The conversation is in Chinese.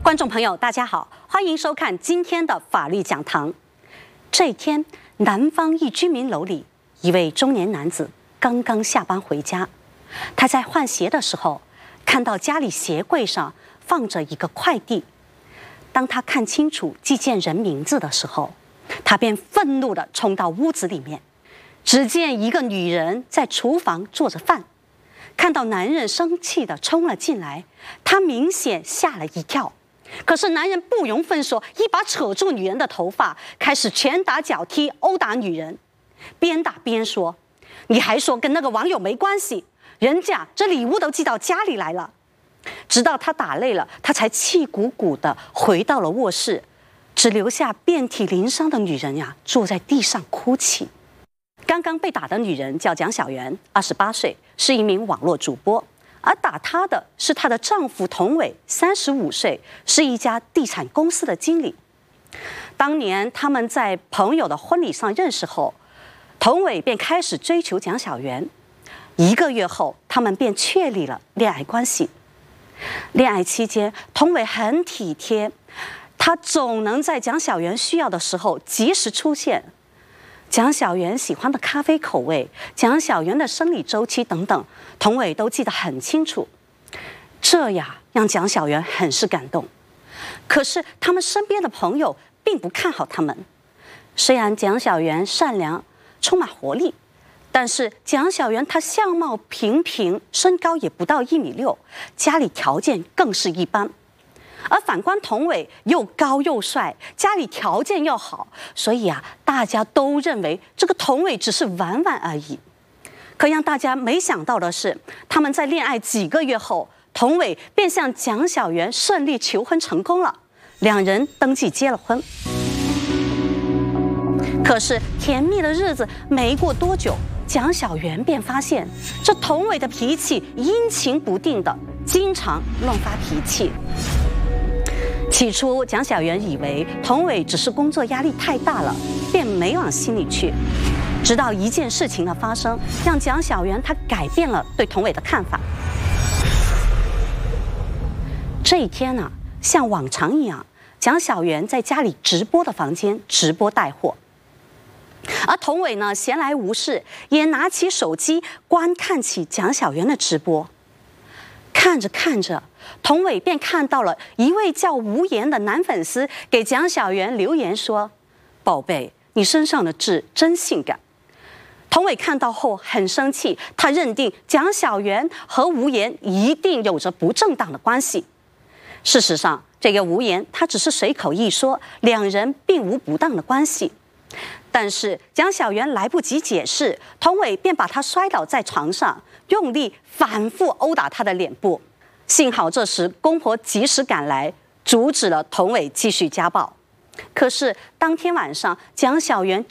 观众朋友，大家好，欢迎收看今天的法律讲堂。这一天，南方一居民楼里，一位中年男子刚刚下班回家，他在换鞋的时候，看到家里鞋柜上放着一个快递。当他看清楚寄件人名字的时候，他便愤怒地冲到屋子里面，只见一个女人在厨房做着饭。看到男人生气地冲了进来，他明显吓了一跳。可是男人不容分说，一把扯住女人的头发，开始拳打脚踢殴打女人，边打边说：“你还说跟那个网友没关系，人家这礼物都寄到家里来了。”直到他打累了，他才气鼓鼓地回到了卧室，只留下遍体鳞伤的女人坐在地上哭泣。刚刚被打的女人叫蒋小媛，28岁，是一名网络主播。而打她的是她的丈夫童伟，35岁，是一家地产公司的经理。当年他们在朋友的婚礼上认识后，童伟便开始追求蒋小媛。1个月后，他们便确立了恋爱关系。恋爱期间，童伟很体贴，他总能在蒋小媛需要的时候及时出现。蒋小媛喜欢的咖啡口味，蒋小媛的生理周期等等，童伟都记得很清楚。这让蒋小媛很是感动。可是他们身边的朋友并不看好他们。虽然蒋小媛善良，充满活力，但是蒋小媛她相貌平平，身高也不到1.6米，家里条件更是一般。而反观童伟又高又帅，家里条件又好，所以大家都认为这个童伟只是玩玩而已。可让大家没想到的是，他们在恋爱几个月后，童伟便向蒋小媛顺利求婚成功了，2人登记结了婚。可是甜蜜的日子没过多久，蒋小媛便发现这童伟的脾气阴晴不定的，经常乱发脾气。起初，蒋小媛以为童伟只是工作压力太大了，便没往心里去。直到一件事情的发生，让蒋小媛她改变了对童伟的看法。这一天像往常一样，蒋小媛在家里直播的房间直播带货，而童伟闲来无事，也拿起手机观看起蒋小媛的直播。看着看着，童伟便看到了一位叫吴岩的男粉丝给蒋小媛留言说：“宝贝，你身上的痣真性感。”童伟看到后很生气，他认定蒋小媛和吴岩一定有着不正当的关系。事实上，这个吴岩他只是随口一说，2人并无不当的关系。但是蒋小媛来不及解释，童伟便把她摔倒在床上，用力反复殴打她的脸部。幸好这时公婆及时赶来，阻止了童伟继续家暴。可是当天晚上，蒋小媛